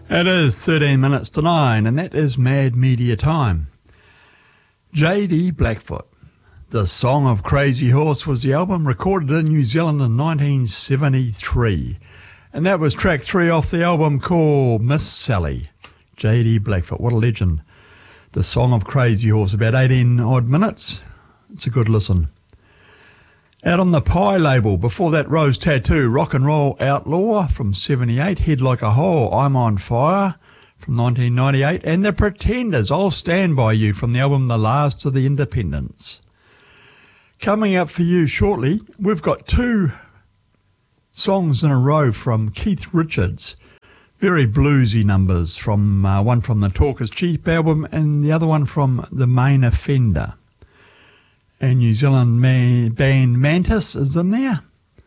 It is 13 minutes to 9, and that is Mad Media time. J.D. Blackfoot. The Song of Crazy Horse was the album recorded in New Zealand in 1973. And that was track 3 off the album called Miss Sally. J.D. Blackfoot, what a legend. The Song of Crazy Horse, about 18 odd minutes. It's a good listen. Out on the Pie label, before that Rose Tattoo, Rock and Roll Outlaw from 78, Head Like a Hole, I'm on Fire from 1998, and The Pretenders, I'll Stand By You from the album The Last of the Independents. Coming up for you shortly, we've got 2 songs in a row from Keith Richards, very bluesy numbers, from one from the Talk Is Cheap album and the other one from The Main Offender. And New Zealand band Mantis is in there.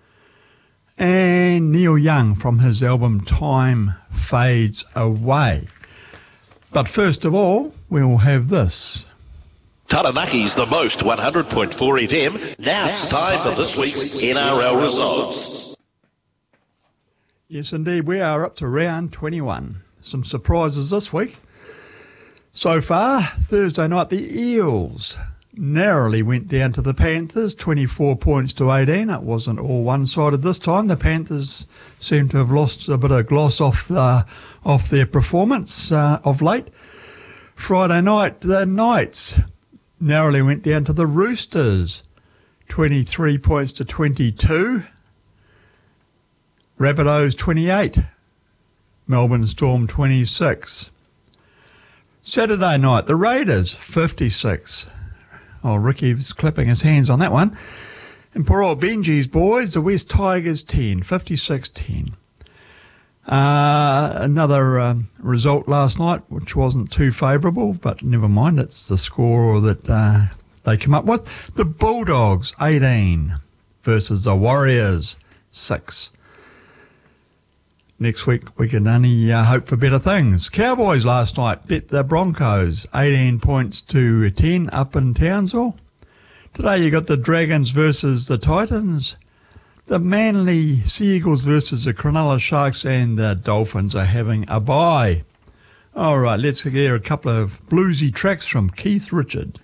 And Neil Young from his album Time Fades Away. But first of all, we'll have this. Taranaki's the most 100.4 FM. Now it's time for this week's NRL results. Yes, indeed, we are up to round 21. Some surprises this week. So far, Thursday night, the Eels narrowly went down to the Panthers, 24 points to 18. It wasn't all one-sided this time. The Panthers seem to have lost a bit of gloss off their performance of late. Friday night, the Knights narrowly went down to the Roosters, 23 points to 22. Rabbitohs 28. Melbourne Storm 26. Saturday night, the Raiders 56. Oh, Ricky was clapping his hands on that one. And poor old Benji's boys, the West Tigers 10, 56-10. Another result last night, which wasn't too favourable, but never mind, it's the score that they come up with. The Bulldogs 18 versus the Warriors 6. Next week, we can only hope for better things. Cowboys last night bet the Broncos 18 points to 10 up in Townsville. Today you got the Dragons versus the Titans. The Manly Sea Eagles versus the Cronulla Sharks, and the Dolphins are having a bye. All right, let's hear a couple of bluesy tracks from Keith Richards.